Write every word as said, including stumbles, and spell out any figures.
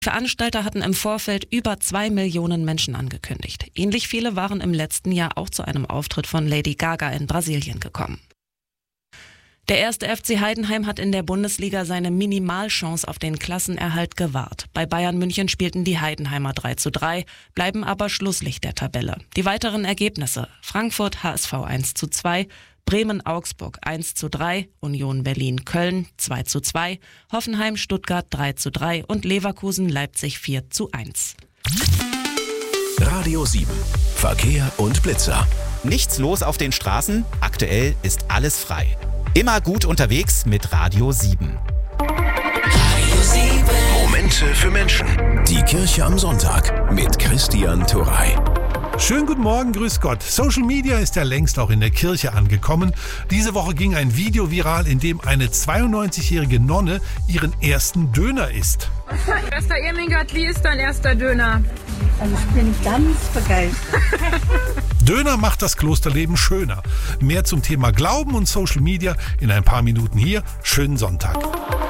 Veranstalter hatten im Vorfeld über zwei Millionen Menschen angekündigt. Ähnlich viele waren im letzten Jahr auch zu einem Auftritt von Lady Gaga in Brasilien gekommen. Der erste F C Heidenheim hat in der Bundesliga seine Minimalchance auf den Klassenerhalt gewahrt. Bei Bayern München spielten die Heidenheimer drei zu drei, bleiben aber Schlusslicht der Tabelle. Die weiteren Ergebnisse: Frankfurt H S V eins zu zwei, Bremen-Augsburg eins zu drei, Union Berlin-Köln zwei zu zwei, Hoffenheim-Stuttgart drei zu drei und Leverkusen-Leipzig vier zu eins. Radio sieben. Verkehr und Blitzer. Nichts los auf den Straßen? Aktuell ist alles frei. Immer gut unterwegs mit Radio sieben. Radio sieben. Momente für Menschen. Die Kirche am Sonntag mit Christian Turrey. Schönen guten Morgen, grüß Gott. Social Media ist ja längst auch in der Kirche angekommen. Diese Woche ging ein Video viral, in dem eine zweiundneunzigjährige Nonne ihren ersten Döner isst. Schwester Irmingard, wie ist dein erster Döner? Also ich bin ganz begeistert. Döner macht das Klosterleben schöner. Mehr zum Thema Glauben und Social Media in ein paar Minuten hier. Schönen Sonntag.